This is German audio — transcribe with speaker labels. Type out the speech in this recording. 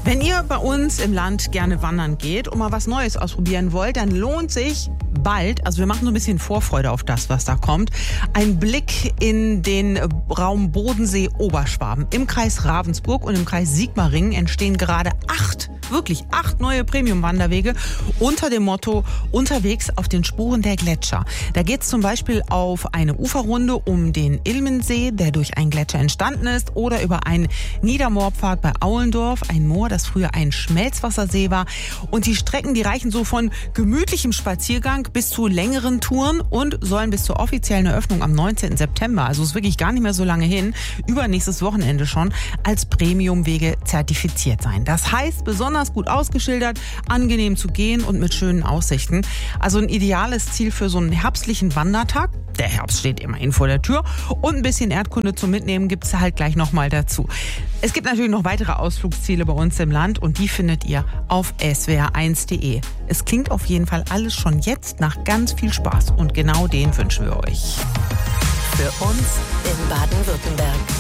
Speaker 1: Wenn ihr bei uns im Land gerne wandern geht und mal was Neues ausprobieren wollt, dann lohnt sich bald, also wir machen so ein bisschen Vorfreude auf das, was da kommt, ein Blick in den Raum Bodensee-Oberschwaben. Im Kreis Ravensburg und im Kreis Sigmaringen entstehen gerade 8 neue Premium-Wanderwege unter dem Motto Unterwegs auf den Spuren der Gletscher. Da geht es zum Beispiel auf eine Uferrunde um den Ilmensee, der durch einen Gletscher entstanden ist, oder über einen Niedermoorpfad bei Aulendorf, ein Moor, das früher ein Schmelzwassersee war. Und die Strecken, die reichen so von gemütlichem Spaziergang bis zu längeren Touren und sollen bis zur offiziellen Eröffnung am 19. September, also ist wirklich gar nicht mehr so lange hin, übernächstes Wochenende schon, als Premium-Wege zertifiziert sein. Das heißt, besonders gut ausgeschildert, angenehm zu gehen und mit schönen Aussichten. Also ein ideales Ziel für so einen herbstlichen Wandertag. Der Herbst steht immerhin vor der Tür. Und ein bisschen Erdkunde zum Mitnehmen gibt es halt gleich nochmal dazu. Es gibt natürlich noch weitere Ausflugsziele bei uns im Land und die findet ihr auf swr1.de. Es klingt auf jeden Fall alles schon jetzt nach ganz viel Spaß und genau den wünschen wir euch.
Speaker 2: Für uns in Baden-Württemberg.